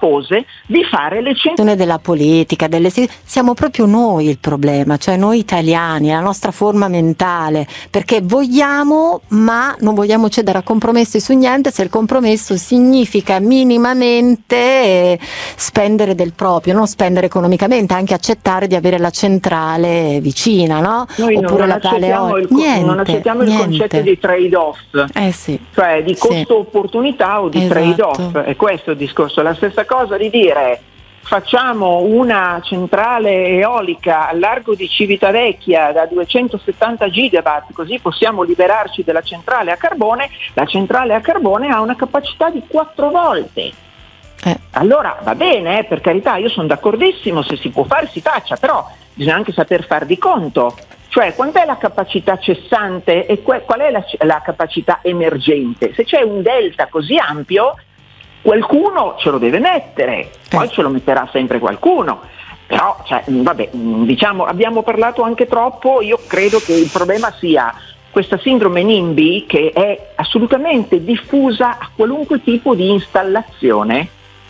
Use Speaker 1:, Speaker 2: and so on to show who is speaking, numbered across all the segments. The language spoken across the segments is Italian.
Speaker 1: propose di fare le centrali
Speaker 2: della politica, siamo proprio noi il problema, cioè noi italiani, la nostra forma mentale, perché vogliamo ma non vogliamo cedere a compromessi su niente se il compromesso significa minimamente spendere del proprio, non spendere economicamente, anche accettare di avere la centrale vicina, no?
Speaker 1: Noi
Speaker 2: oppure la
Speaker 1: non accettiamo il concetto di trade-off,
Speaker 2: sì.
Speaker 1: cioè di costo-opportunità o di trade-off, è questo il discorso. La stessa cosa di dire facciamo una centrale eolica al largo di Civitavecchia da 270 gigawatt, così possiamo liberarci della centrale a carbone. La centrale a carbone ha una capacità di 4 volte. Allora va bene, per carità, io sono d'accordissimo, se si può fare si faccia, però bisogna anche saper far di conto. Cioè, quant'è la capacità cessante e qual è la capacità emergente? Se c'è un delta così ampio, qualcuno ce lo deve mettere, poi ce lo metterà sempre qualcuno. Però, diciamo, abbiamo parlato anche troppo. Io credo che il problema sia questa sindrome NIMBY, che è assolutamente diffusa a qualunque tipo di installazione,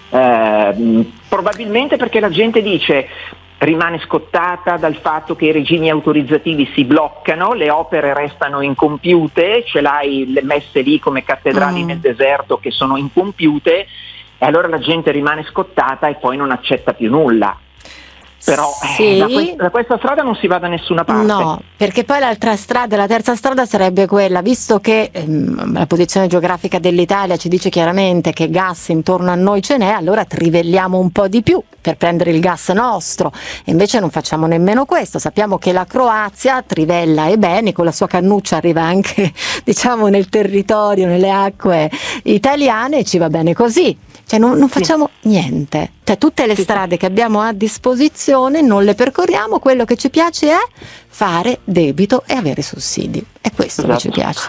Speaker 1: probabilmente perché la gente rimane scottata dal fatto che i regimi autorizzativi si bloccano, le opere restano incompiute, ce l'hai messe lì come cattedrali nel deserto che sono incompiute, e allora la gente rimane scottata e poi non accetta più nulla. Però da questa strada non si va da nessuna parte.
Speaker 2: No, perché poi la terza strada sarebbe quella, visto che la posizione geografica dell'Italia ci dice chiaramente che gas intorno a noi ce n'è, allora trivelliamo un po' di più per prendere il gas nostro, e invece non facciamo nemmeno questo. Sappiamo che la Croazia trivella e bene, con la sua cannuccia arriva anche diciamo nel territorio, nelle acque italiane, e ci va bene così. Cioè non facciamo niente, cioè tutte le strade che abbiamo a disposizione non le percorriamo, quello che ci piace è fare debito e avere sussidi, è questo che ci piace.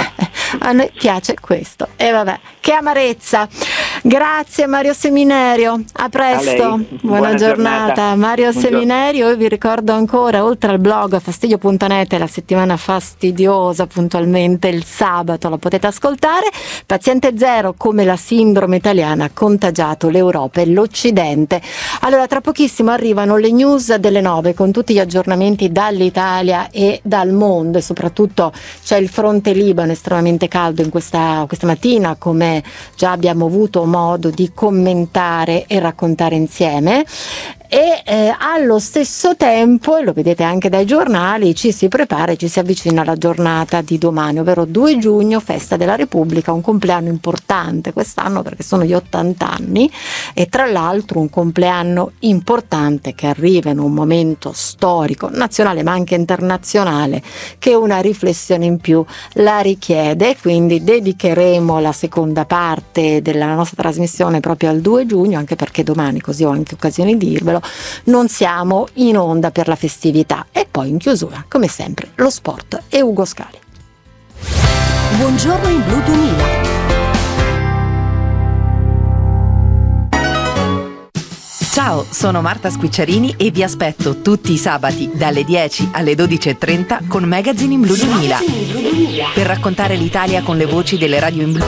Speaker 2: A noi piace questo, e vabbè, che amarezza. Grazie Mario Seminerio, a presto, buona giornata. Mario Seminerio, io vi ricordo ancora, oltre al blog fastidio.net, la settimana fastidiosa puntualmente il sabato la potete ascoltare. Paziente zero, come la sindrome italiana ha contagiato l'Europa e l'Occidente. Allora, tra pochissimo arrivano le news delle 9 con tutti gli aggiornamenti dall'Italia e dal mondo, e soprattutto c'è il fronte Libano estremamente caldo in questa mattina, come già abbiamo avuto modo di commentare e raccontare insieme. E allo stesso tempo, e lo vedete anche dai giornali, ci si prepara e ci si avvicina alla giornata di domani, ovvero 2 giugno, festa della Repubblica, un compleanno importante quest'anno perché sono gli 80 anni, e tra l'altro un compleanno importante che arriva in un momento storico, nazionale ma anche internazionale, che una riflessione in più la richiede. Quindi dedicheremo la seconda parte della nostra trasmissione proprio al 2 giugno, anche perché domani, così ho anche occasione di dirvelo, non siamo in onda per la festività. E poi in chiusura, come sempre, lo sport e Ugo Scali.
Speaker 3: Buongiorno in Blu 2000. Ciao, sono Marta Squicciarini e vi aspetto tutti i sabati dalle 10 alle 12:30 con Magazine in Blu 2000 per raccontare l'Italia con le voci delle radio in blu.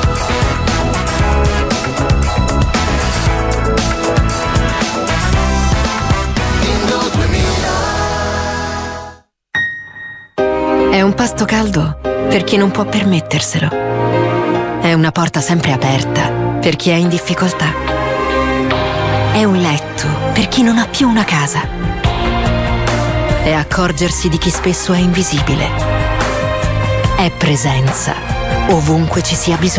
Speaker 4: È un pasto caldo per chi non può permetterselo. È una porta sempre aperta per chi è in difficoltà. È un letto per chi non ha più una casa. È accorgersi di chi spesso è invisibile. È presenza ovunque ci sia bisogno.